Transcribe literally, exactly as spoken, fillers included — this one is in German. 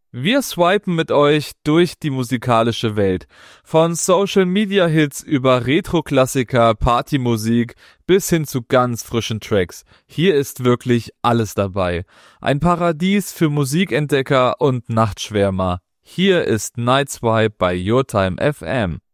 Wir swipen mit euch durch die musikalische Welt. Von Social-Media-Hits über Retro-Klassiker, Partymusik bis hin zu ganz frischen Tracks. Hier ist wirklich alles dabei. Ein Paradies für Musikentdecker und Nachtschwärmer. Hier ist Night Swipe bei Your Time F M.